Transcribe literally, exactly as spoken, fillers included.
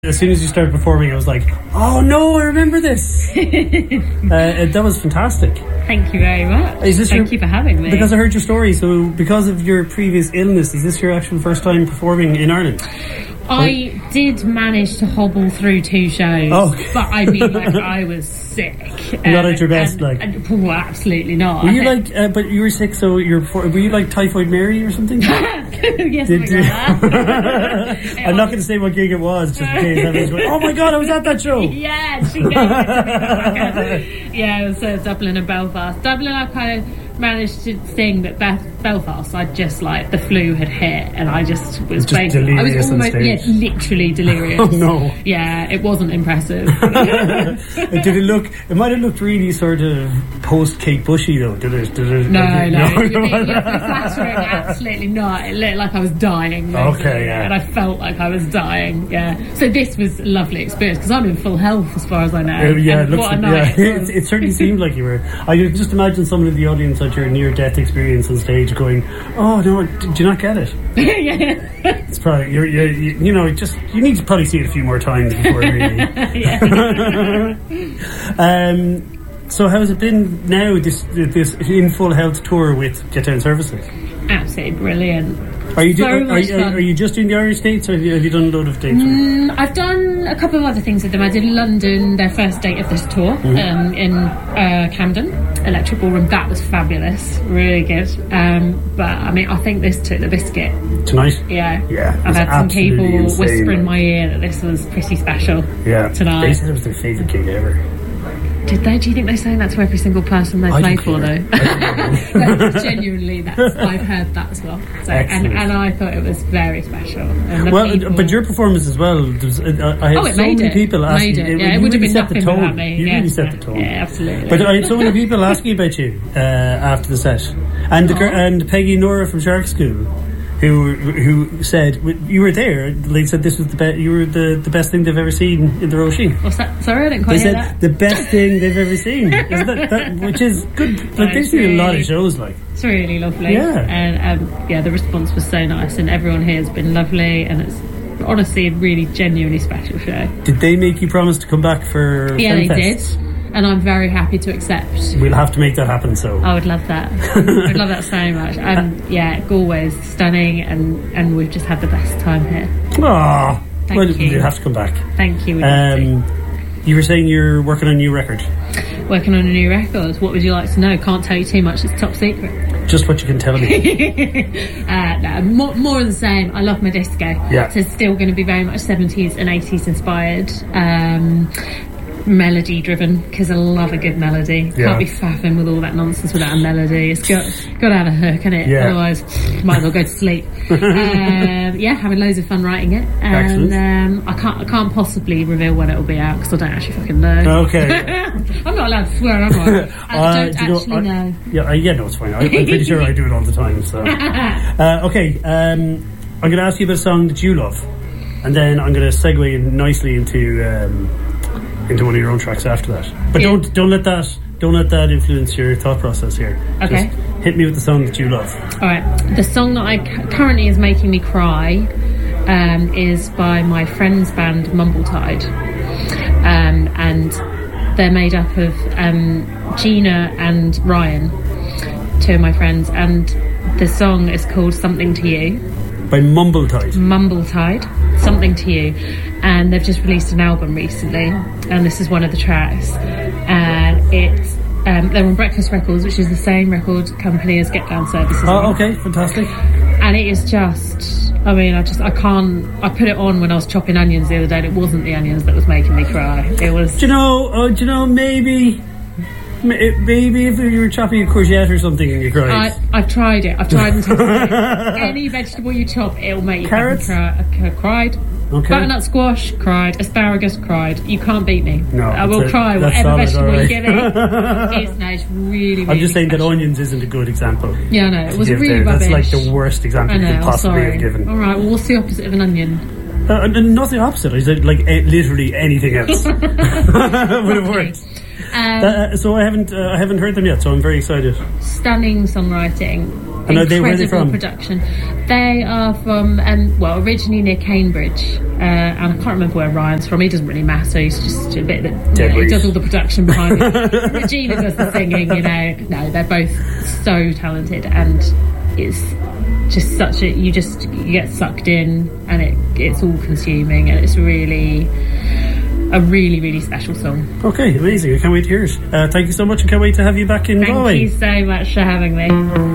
As soon as you started performing, I was like, oh no, I remember this. uh, that was fantastic. Thank you very much. Is this Thank your, you for having me. Because I heard your story, so because of your previous illness, is this your actual first time performing in Ireland? I or? did manage to hobble through two shows, oh, okay. but I mean, like, I was sick. Not at your best, and, like. And, well, absolutely not. Were you like, uh, but you were sick, so you're, were you like Typhoid Mary or something? Yes, did you? Like that. I'm not going to say what gig it was, just in case everyone's going, oh my god, I was at that show. Yeah, she gave it Yeah, it was uh, Dublin and Belfast. Dublin, I kind of managed to sing, but Beth, Belfast, I just like the flu had hit, and I just was just basically, I was almost, on yeah, literally delirious. Oh no! Yeah, it wasn't impressive. Did it look? It might have looked really sort of post Kate Bushy though. Did it? Did it? No, did it, no, no. You're, you're flattering, absolutely not. It looked like I was dying. Okay, yeah, and I felt like I was dying. Yeah, so this was a lovely experience because I'm in full health as far as I know. Uh, yeah, it, looks what a like, night yeah. it, it, it certainly seemed like you were. I could just imagine someone in the audience at your near-death experience on stage going, "Oh no, did you not get it?" Yeah. It's probably you're, you're, you you know just you need to probably see it a few more times before it really. um. So how has it been now? This this in full health tour with Get Down Services. Absolutely brilliant. Are you, do, so are, are, you, are you just doing the Irish dates, or have you, have you done a load of dates? Mm, I've done a couple of other things with them. I did London, their first date of this tour, mm-hmm. um, in uh, Camden, Electric Ballroom. That was fabulous, really good. Um, but I mean, I think this took the biscuit. Tonight? Yeah. Yeah. I've had some people insane, whisper in like. my ear that this was pretty special. Yeah. Tonight. They said it was their favourite gig ever. Did they? Do you think they're saying that to every single person they play for, though? No, genuinely, that's, I've heard that as well. So, and, and I thought it was very special. And well, people, but your performance as well. Was, uh, I had oh, it so made many it. people asking. Made it. it yeah, it you would really have been set the nothing tone. without me. You yeah. really set the tone. Yeah, absolutely. But I had so many people asking about you uh, after the set, and the, and Peggy and Nora from Shark School. Who who said you were there? They said this was the best. You were the, the best thing they've ever seen in the Roisin. What's that? Sorry, I didn't quite they hear said that. The best thing they've ever seen, Isn't that, that, which is good. Like they've seen a lot of shows. Like it's really lovely. Yeah, and um, yeah, the response was so nice, and everyone here has been lovely, and it's honestly a really genuinely special show. Did they make you promise to come back for? Yeah, they Fest? did. And I'm very happy to accept. We'll have to make that happen. So I would love that. I'd love that so much. Um, yeah, Galway's stunning, and, and we've just had the best time here. Aww. Thank well, you. You have to come back. Thank you. Um, you were saying you're working on a new record. Working on a new record. What would you like to know? Can't tell you too much. It's top secret. Just what you can tell me. uh, no, more, more of the same. I love my disco. Yeah. So it's still going to be very much seventies and eighties inspired. Um, melody driven, because I love a good melody. Yeah. Can't be faffing with all that nonsense without a melody. It's got got to have a hook in it, yeah. Otherwise might as well go to sleep. um, yeah, having loads of fun writing it, and um, I can't I can't possibly reveal when it will be out because I don't actually fucking know. Okay. I'm not allowed to swear, am I? I uh, don't do you actually know, I, know. Yeah, uh, yeah, no, it's fine. I, I'm pretty sure I do it all the time. So, uh, okay, um, I'm going to ask you about a song that you love, and then I'm going to segue in nicely into. Um, into one of your own tracks after that, but yeah. don't don't let that don't let that influence your thought process here. Okay, just hit me with the song that you love. All right, the song that I c- currently is making me cry um, is by my friend's band Mumbletide, um, and they're made up of um, Gina and Ryan, two of my friends, and the song is called Something to You by Mumbletide. Mumbletide, Something to You, and they've just released an album recently, and this is one of the tracks. And it's um, they're on Breakfast Records, which is the same record company as Get Down Services. Oh, okay, fantastic. And it is just, I mean, I just, I can't. I put it on when I was chopping onions the other day, and it wasn't the onions that was making me cry. It was. Do you know? Uh, do you know? Maybe. Maybe if you were chopping a courgette or something and you cried. I, I've tried it. I've tried and tested it. Any vegetable you chop, it'll make you Carrots? cry. I cried. Okay. Butternut squash, cried. Asparagus, cried. You can't beat me. No, I will a, cry whatever solid, vegetable right. you give me. It's, no, it's really, really I'm just saying special. that onions isn't a good example. Yeah, I know. It was really there. rubbish. That's like the worst example I know, you could I'm possibly sorry. have given. All right, well, what's the opposite of an onion? Uh, not the opposite. I said like uh, literally anything else would have worked. Um, uh, so I haven't uh, I haven't heard them yet, so I'm very excited. Stunning songwriting, And are they- where are they incredible from? production. They are from, um, well, originally near Cambridge, uh, and I can't remember where Ryan's from. He doesn't really matter. He's just a bit that you know, he does all the production behind it. Regina does the singing, you know. No, they're both so talented, and it's just such a you just you get sucked in, and it it's all consuming, and it's really a really really special song. Okay, amazing. I can't wait to hear it. Uh, thank you so much, and can't wait to have you back in Thank Galway. you so much for having me.